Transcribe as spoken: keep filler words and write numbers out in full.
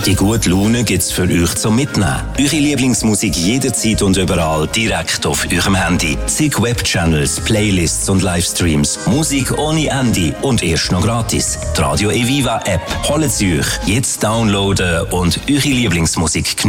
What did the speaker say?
Die gute Laune gibt's für euch zum Mitnehmen. Eure Lieblingsmusik jederzeit und überall direkt auf eurem Handy. Zig Webchannels, Playlists und Livestreams. Musik ohne Ende und erst noch gratis. Die Radio Eviva App. Holt sie euch jetzt downloaden und eure Lieblingsmusik geniessen.